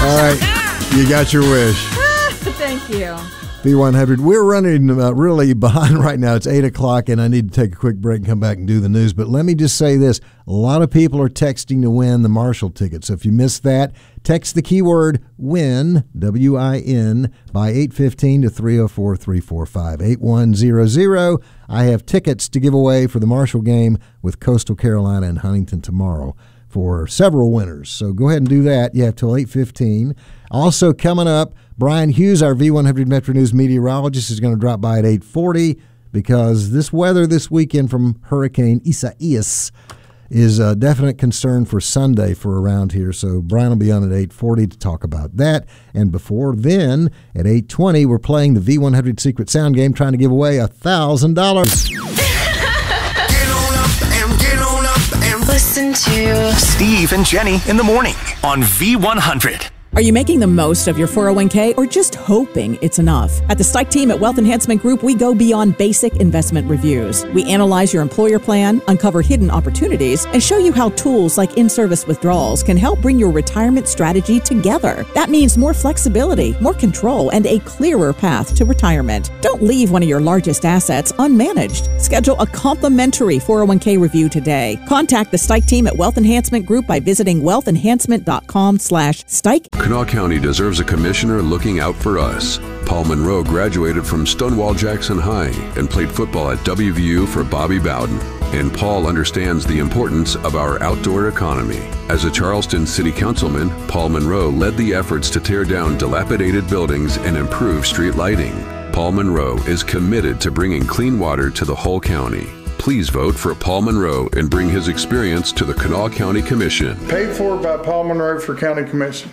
All right, you got your wish. Thank you. V100. We're running really behind right now. It's 8 o'clock, and I need to take a quick break and come back and do the news. But let me just say this. A lot of people are texting to win the Marshall ticket. So if you missed that, text the keyword WIN, W-I-N, by 8:15 to 304-345-8100. I have tickets to give away for the Marshall game with Coastal Carolina and Huntington tomorrow for several winners. So go ahead and do that. You have till 8:15. Also coming up, Brian Hughes, our V100 Metro News meteorologist, is going to drop by at 8:40 because this weather this weekend from Hurricane Isaias is a definite concern for Sunday for around here. So Brian will be on at 8:40 to talk about that. And before then, at 8:20, we're playing the V100 Secret Sound game, trying to give away $1,000. Listen to Steve and Jenny in the morning on V100. Are you making the most of your 401k or just hoping it's enough? At the Stike team at Wealth Enhancement Group, we go beyond basic investment reviews. We analyze your employer plan, uncover hidden opportunities, and show you how tools like in-service withdrawals can help bring your retirement strategy together. That means more flexibility, more control, and a clearer path to retirement. Don't leave one of your largest assets unmanaged. Schedule a complimentary 401k review today. Contact the Stike team at Wealth Enhancement Group by visiting wealthenhancement.com/Stike. Kanawha County deserves a commissioner looking out for us. Paul Monroe graduated from Stonewall Jackson High and played football at WVU for Bobby Bowden. And Paul understands the importance of our outdoor economy. As a Charleston City Councilman, Paul Monroe led the efforts to tear down dilapidated buildings and improve street lighting. Paul Monroe is committed to bringing clean water to the whole county. Please vote for Paul Monroe and bring his experience to the Kanawha County Commission. Paid for by Paul Monroe for County Commission.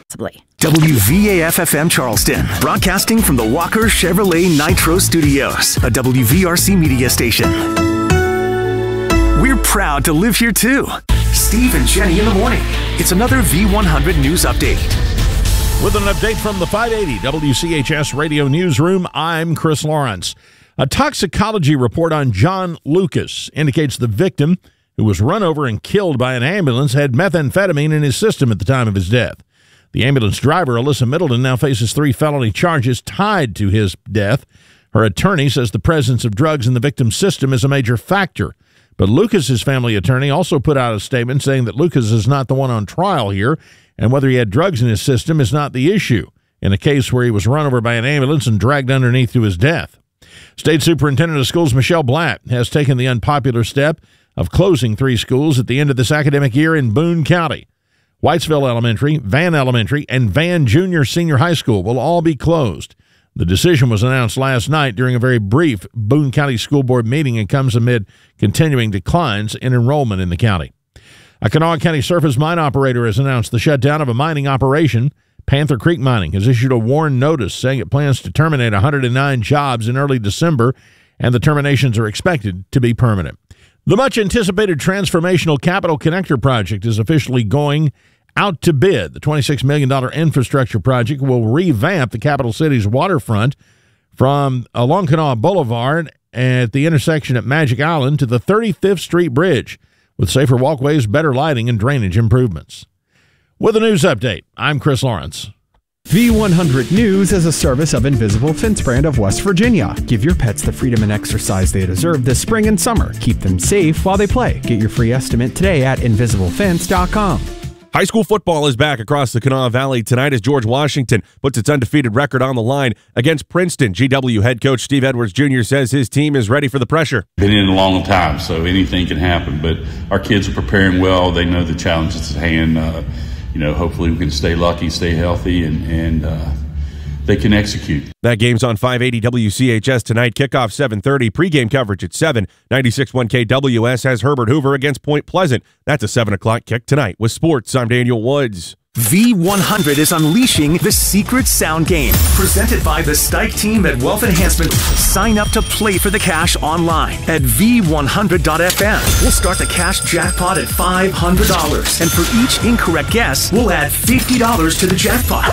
WVAF-FM Charleston, broadcasting from the Walker Chevrolet Nitro Studios, a WVRC media station. We're proud to live here too. Steve and Jenny in the morning. It's another V100 News Update. With an update from the 580 WCHS Radio Newsroom, I'm Chris Lawrence. A toxicology report on John Lucas indicates the victim, who was run over and killed by an ambulance, had methamphetamine in his system at the time of his death. The ambulance driver, Alyssa Middleton, now faces 3 felony charges tied to his death. Her attorney says the presence of drugs in the victim's system is a major factor. But Lucas's family attorney also put out a statement saying that Lucas is not the one on trial here, and whether he had drugs in his system is not the issue in a case where he was run over by an ambulance and dragged underneath to his death. State Superintendent of Schools Michelle Blatt has taken the unpopular step of closing 3 schools at the end of this academic year in Boone County. Whitesville Elementary, Van Elementary, and Van Junior Senior High School will all be closed. The decision was announced last night during a very brief Boone County School Board meeting and comes amid continuing declines in enrollment in the county. A Kanawha County surface mine operator has announced the shutdown of a mining operation. Panther Creek Mining has issued a WARN notice saying it plans to terminate 109 jobs in early December, and the terminations are expected to be permanent. The much-anticipated Transformational Capital Connector project is officially going out to bid. The $26 million infrastructure project will revamp the capital city's waterfront from along Kanawha Boulevard at the intersection at Magic Island to the 35th Street Bridge, with safer walkways, better lighting, and drainage improvements. With a news update, I'm Chris Lawrence. V100 News is a service of Invisible Fence brand of West Virginia. Give your pets the freedom and exercise they deserve this spring and summer. Keep them safe while they play. Get your free estimate today at invisiblefence.com. High school football is back across the Kanawha Valley tonight as George Washington puts its undefeated record on the line against Princeton. GW head coach Steve Edwards Jr. says his team is ready for the pressure. Been in a long time, so anything can happen, but our kids are preparing well. They know the challenges at hand. Hopefully we can stay lucky, stay healthy, and they can execute. That game's on 580 WCHS tonight. Kickoff 7:30. Pregame coverage at 7. 96.1 KWS has Herbert Hoover against Point Pleasant. That's a 7 o'clock kick tonight. With sports, I'm Daniel Woods. V100 is unleashing the Secret Sound game, presented by the Stike team at Wealth Enhancement. Sign up to play for the cash online at v100.fm. We'll start the cash jackpot at $500, and for each incorrect guess, we'll add $50 to the jackpot.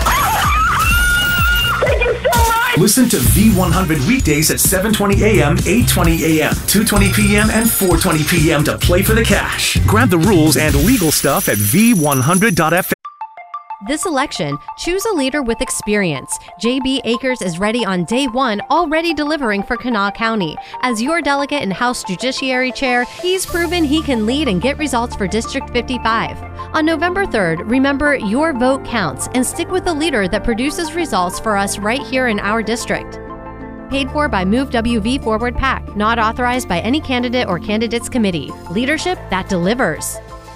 Thank you so much! Listen to V100 weekdays at 7:20 a.m., 8:20 a.m., 2:20 p.m., and 4:20 p.m. to play for the cash. Grab the rules and legal stuff at v100.fm. This election, choose a leader with experience. J.B. Akers is ready on day one, already delivering for Kanawha County. As your delegate and House Judiciary Chair, he's proven he can lead and get results for District 55. On November 3rd, remember your vote counts and stick with the leader that produces results for us right here in our district. Paid for by Move WV Forward PAC, not authorized by any candidate or candidates committee. Leadership that delivers.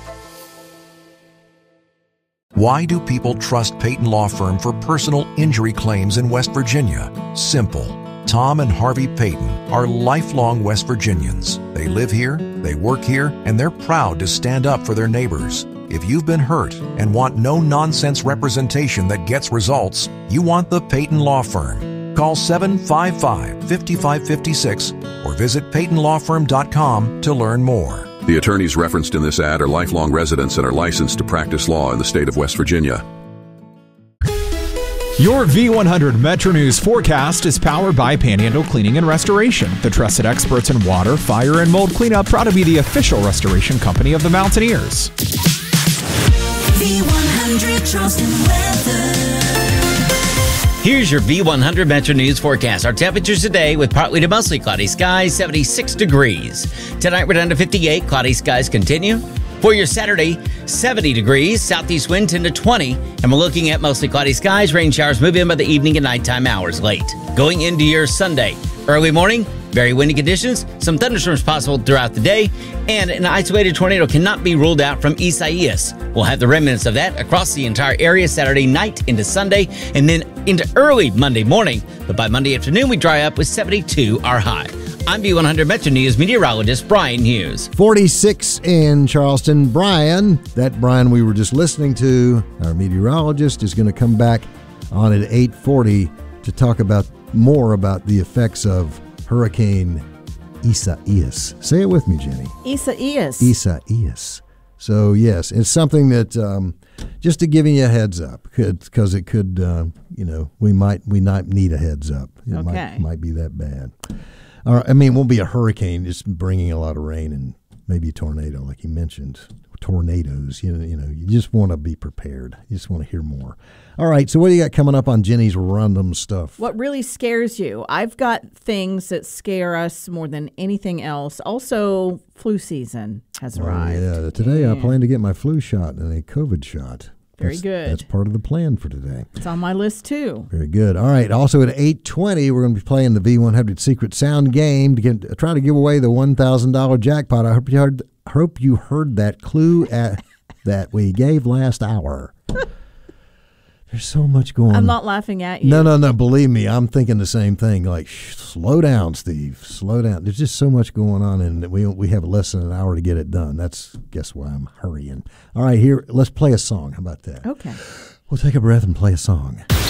Why do people trust Peyton Law Firm for personal injury claims in West Virginia? Simple. Tom and Harvey Peyton are lifelong West Virginians. They live here, they work here, and they're proud to stand up for their neighbors. If you've been hurt and want no-nonsense representation that gets results, you want the Peyton Law Firm. Call 755-5556 or visit PeytonLawFirm.com to learn more. The attorneys referenced in this ad are lifelong residents and are licensed to practice law in the state of West Virginia. Your V100 Metro News forecast is powered by Panhandle Cleaning and Restoration, the trusted experts in water, fire, and mold cleanup, proud to be the official restoration company of the Mountaineers. V100 Charleston weather. Here's your V100 Metro News forecast. Our temperatures today with partly to mostly cloudy skies, 76 degrees. Tonight we're down to 58. Cloudy skies continue. For your Saturday, 70 degrees, southeast wind 10 to 20. And we're looking at mostly cloudy skies. Rain showers move in by the evening and nighttime hours late. Going into your Sunday, early morning, very windy conditions, some thunderstorms possible throughout the day, and an isolated tornado cannot be ruled out from Isaias. We'll have the remnants of that across the entire area Saturday night into Sunday, and then into early Monday morning. But by Monday afternoon, we dry up with 72 our high. I'm V100 Metro News meteorologist Brian Hughes. 46 in Charleston. Brian, that Brian we were just listening to, our meteorologist, is going to come back on at 8:40 to talk about more about the effects of Hurricane Isaias. Say it with me, Jenny. Isaias. Isaias. So, yes, it's something that, just to give you a heads up, because it could, we might need a heads up. It might be that bad. I mean, it won't be a hurricane, just bringing a lot of rain and maybe a tornado, like you mentioned. Tornadoes, you just want to be prepared. You just want to hear more. All right, so what do you got coming up on Jenny's random stuff? What really scares you? I've got things that scare us more than anything else. Also, flu season has arrived. Yeah, today I plan to get my flu shot and a COVID shot. Very good. That's part of the plan for today. It's on my list, too. Very good. All right. Also at 8:20, we're going to be playing the V100 Secret Sound game to try to give away the $1,000 jackpot. I hope you heard that clue that we gave last hour. There's so much going on. I'm not laughing at you. No. Believe me, I'm thinking the same thing. Like, slow down, Steve. Slow down. There's just so much going on, and we have less than an hour to get it done. Guess why I'm hurrying. All right, here, let's play a song. How about that? Okay. We'll take a breath and play a song.